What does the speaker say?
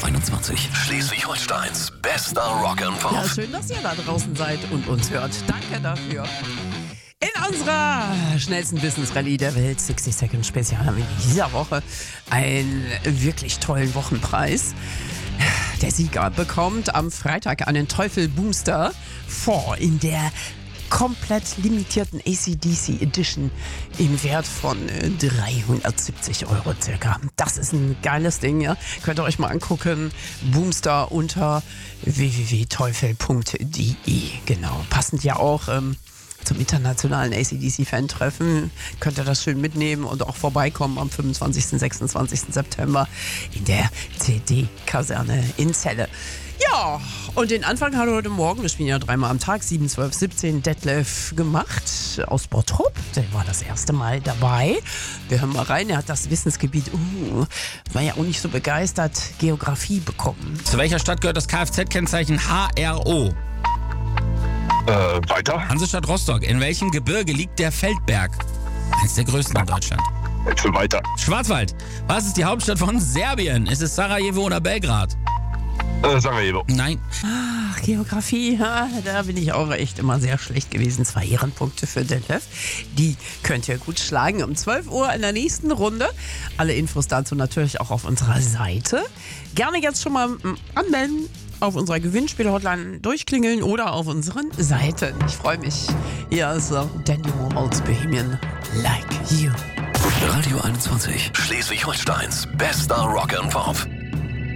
Radio 21. Schleswig-Holsteins bester Rock and Pop. Ja, schön, dass ihr da draußen seid und uns hört. Danke dafür. In unserer schnellsten Wissensrallye der Welt, 60 Second Spezial, haben wir in dieser Woche einen wirklich tollen Wochenpreis. Der Sieger bekommt am Freitag einen Teufel Booster 4 in der komplett limitierten AC/DC Edition im Wert von 370 € circa. Das ist ein geiles Ding, ja. Könnt ihr euch mal angucken. Boomster unter www.teufel.de. Genau. Passend ja auch zum internationalen AC/DC-Fan-Treffen. Könnt ihr das schön mitnehmen und auch vorbeikommen am 25. und 26. September in der CD-Kaserne in Celle. Ja, und den Anfang hat heute Morgen, wir spielen ja dreimal am Tag, 7, 12, 17, Detlef gemacht aus Bottrop. Der war das erste Mal dabei. Wir hören mal rein, er hat das Wissensgebiet, war ja auch nicht so begeistert, Geografie bekommen. Zu welcher Stadt gehört das Kfz-Kennzeichen HRO? Weiter. Hansestadt Rostock. In welchem Gebirge liegt der Feldberg? Eines der größten in Deutschland. Weiter. Schwarzwald. Was ist die Hauptstadt von Serbien? Ist es Sarajevo oder Belgrad? Sarajevo. Nein. Ach, Geografie, ja, da bin ich auch echt immer sehr schlecht gewesen. 2 Ehrenpunkte für Detlef. Die könnt ihr gut schlagen um 12 Uhr in der nächsten Runde. Alle Infos dazu natürlich auch auf unserer Seite. Gerne jetzt schon mal anmelden, auf unserer Gewinnspiel-Hotline durchklingeln oder auf unseren Seiten. Ich freue mich. Hier ist Daniel Warhols Bohemian Like You. Radio 21. Schleswig-Holsteins bester Rock and Pop.